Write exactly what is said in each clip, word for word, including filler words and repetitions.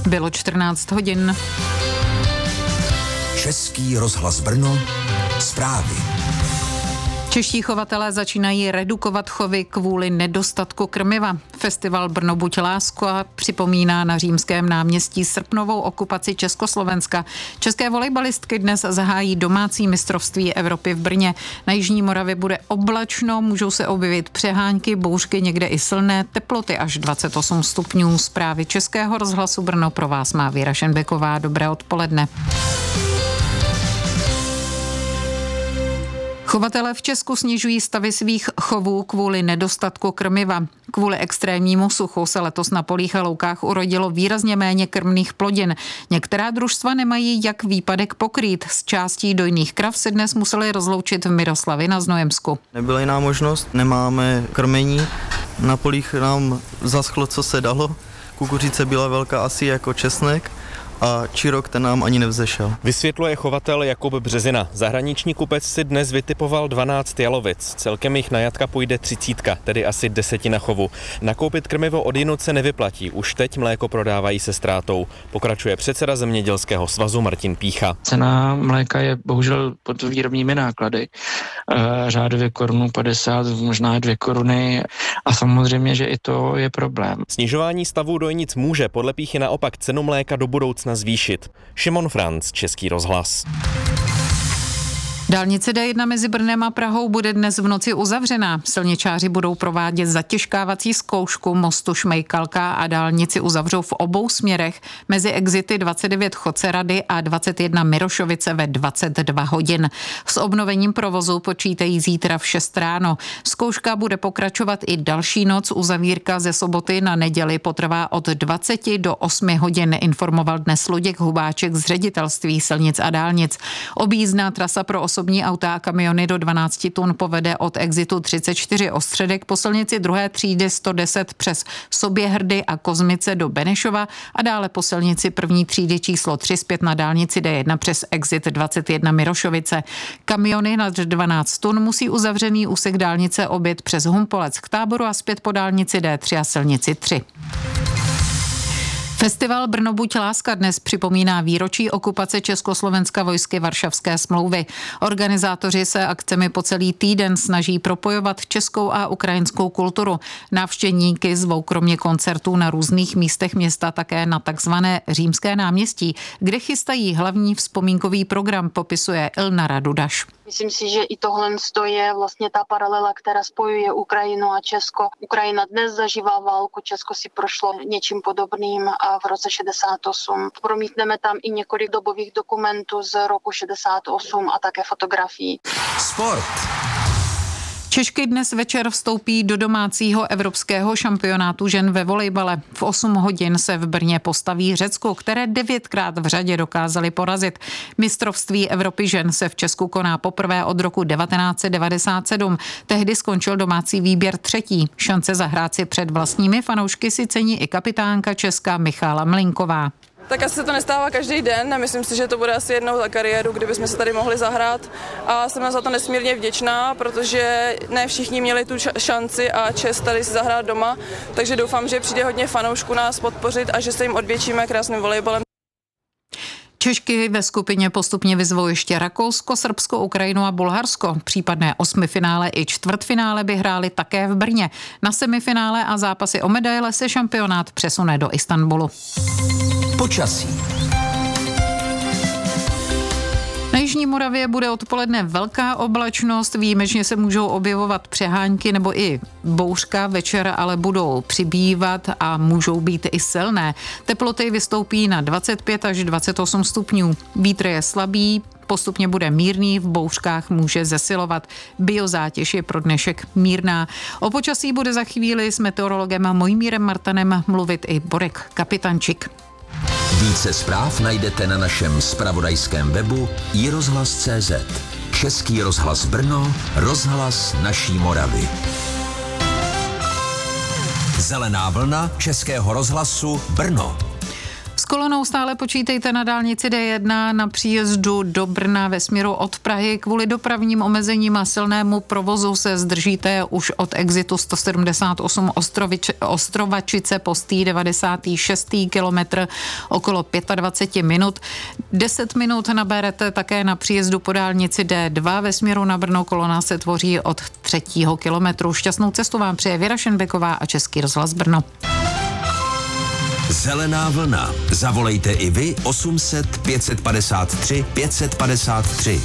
Bylo čtrnáct hodin. Český rozhlas Brno, zprávy. Čeští chovatelé začínají redukovat chovy kvůli nedostatku krmiva. Festival Brno buď láska připomíná na Římském náměstí srpnovou okupaci Československa. České volejbalistky dnes zahájí domácí mistrovství Evropy v Brně. Na jižní Moravě bude oblačno, můžou se objevit přehánky, bouřky, někde i silné, teploty až dvacet osm stupňů. Zprávy Českého rozhlasu Brno pro vás má Věra Šenbeková. Dobré odpoledne. Chovatelé v Česku snižují stavy svých chovů kvůli nedostatku krmiva. Kvůli extrémnímu suchu se letos na polích a loukách urodilo výrazně méně krmných plodin. Některá družstva nemají jak výpadek pokrýt. S částí dojných krav se dnes museli rozloučit v Miroslavi na Znojemsku. Nebyla jiná možnost, nemáme krmení. Na polích nám zaschlo, co se dalo. Kukuřice byla velká asi jako česnek. A čirok ten nám ani nevzešel. Vysvětluje chovatel Jakub Březina. Zahraniční kupec si dnes vytipoval dvanáct jalovic. Celkem jich na jatka půjde třicítka, tedy asi desetina chovu. Nakoupit krmivo odjinud se nevyplatí. Už teď mléko prodávají se ztrátou. Pokračuje předseda Zemědělského svazu Martin Pícha. Cena mléka je bohužel pod výrobními náklady. Řádově korunu padesát, možná dvě koruny. A samozřejmě, že i to je problém. Snižování stavu dojnic může podle Píchy naopak cenu mléka do budoucna zvýšit. Šimon Franc, Český rozhlas. Dálnice D jedna mezi Brnem a Prahou bude dnes v noci uzavřená. Silničáři budou provádět zatěžkávací zkoušku mostu Šmejkalka a dálnici uzavřou v obou směrech mezi exity dvacet devět Chocerady a dvacet jedna Mirošovice ve dvacet dva hodin. S obnovením provozu počítají zítra v šest ráno. Zkouška bude pokračovat i další noc. Uzavírka ze soboty na neděli potrvá od dvacet do osmi hodin, informoval dnes Luděk Hubáček z Ředitelství silnic a dálnic. Objízdná trasa pro osobní auta a kamiony do dvanáct tun povede od exitu třicet čtyři Ostředek po silnici druhé třídy sto deset přes Soběhrdy a Kozmice do Benešova a dále po silnici první třídy číslo tři zpět na dálnici D jedna přes exit dvacet jedna Mirošovice. Kamiony nad dvanáct tun musí uzavřený úsek dálnice objet přes Humpolec k Táboru a zpět po dálnici D tři a silnici tři. Festival Brno buď láska dnes připomíná výročí okupace Československa vojsky Varšavské smlouvy. Organizátoři se akcemi po celý týden snaží propojovat českou a ukrajinskou kulturu. Návštěvníky zvou kromě koncertů na různých místech města také na takzvané Římské náměstí, kde chystají hlavní vzpomínkový program, popisuje Ilnara Dudaš. Myslím si, že i tohle je vlastně ta paralela, která spojuje Ukrajinu a Česko. Ukrajina dnes zažívá válku, Česko si prošlo něčím podobným a v roce šedesát osm. Promítneme tam i několik dobových dokumentů z roku šedesát osm a také fotografií. Sport. Češky dnes večer vstoupí do domácího evropského šampionátu žen ve volejbale. V osm hodin se v Brně postaví Řecko, které devětkrát v řadě dokázali porazit. Mistrovství Evropy žen se v Česku koná poprvé od roku devatenáct set devadesát sedm. Tehdy skončil domácí výběr třetí. Šance zahrát si před vlastními fanoušky si cení i kapitánka Česka Michála Mlinková. Tak asi se to nestává každý den a myslím si, že to bude asi jednou za kariéru, kdybychom se tady mohli zahrát a jsem za to nesmírně vděčná, protože ne všichni měli tu šanci a čest tady si zahrát doma, takže doufám, že přijde hodně fanoušků nás podpořit a že se jim odvětšíme krásným volejbalem. Češky ve skupině postupně vyzvou ještě Rakousko, Srbsko, Ukrajinu a Bulharsko. Případné osmifinále i čtvrtfinále by hráli také v Brně. Na semifinále a zápasy o medaile se šampionát přesune do Istanbulu. Počasí. Na jižní Moravě bude odpoledne velká oblačnost, výjimečně se můžou objevovat přehánky nebo i bouřka, večer ale budou přibývat a můžou být i silné. Teploty vystoupí na dvacet pět až dvacet osm stupňů. Vítr je slabý, postupně bude mírný, v bouřkách může zesilovat. Biozátěž je pro dnešek mírná. O počasí bude za chvíli s meteorologem Mojmírem Martanem mluvit i Borek Kapitančik. Více zpráv najdete na našem zpravodajském webu i rozhlas tečka cé zet. Český rozhlas Brno, rozhlas naší Moravy. Zelená vlna Českého rozhlasu Brno. kolonou stále počítejte na dálnici D jedna na příjezdu do Brna ve směru od Prahy. Kvůli dopravním omezením a silnému provozu se zdržíte už od exitu sto sedmdesát osm Ostrovič, Ostrovačice po sto devadesát šest kilometr okolo dvacet pět minut. deset minut naberete také na příjezdu po dálnici D dva ve směru na Brno. Kolona se tvoří od třetího kilometru. Šťastnou cestu vám přeje Věra Šenbeková a Český rozhlas Brno. Zelená vlna. Zavolejte i vy osm set pět padesát tři pět padesát tři.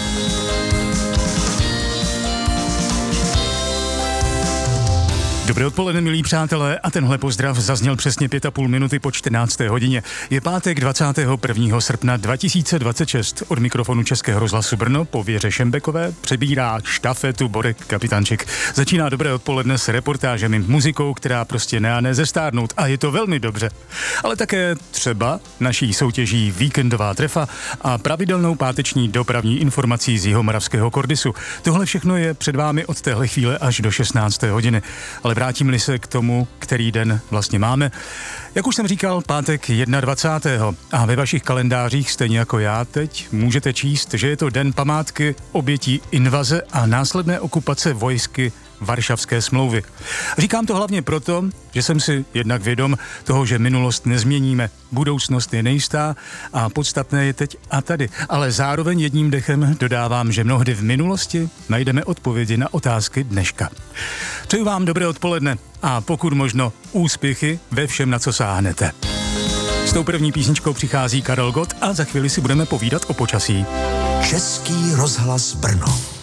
Dobré odpoledne, milí přátelé, a tenhle pozdrav zazněl přesně pět a půl minuty po čtrnácté hodině. Je pátek dvacátého prvního srpna dva tisíce dvacet šest. Od mikrofonu Českého rozhlasu Brno po Věře Šembekové přebírá štafetu Borek Kapitanček. Začíná dobré odpoledne s reportážemi, muzikou, která prostě ne a ne zestárnout, a je to velmi dobře. Ale také třeba naší soutěží Víkendová trefa a pravidelnou páteční dopravní informací z Jihomoravského Kordisu. Tohle všechno je před vámi od téhle chvíle až do šestnácté hodiny. Ale vrátím-li se k tomu, který den vlastně máme. Jak už jsem říkal, pátek dvacátého prvního a ve vašich kalendářích, stejně jako já teď, můžete číst, že je to den památky obětí invaze a následné okupace vojsky Varšavské smlouvy. Říkám to hlavně proto, že jsem si jednak vědom toho, že minulost nezměníme, budoucnost je nejistá a podstatné je teď a tady. Ale zároveň jedním dechem dodávám, že mnohdy v minulosti najdeme odpovědi na otázky dneška. Přeju vám dobré odpoledne a pokud možno úspěchy ve všem, na co sáhnete. S tou první písničkou přichází Karel Gott a za chvíli si budeme povídat o počasí. Český rozhlas Brno.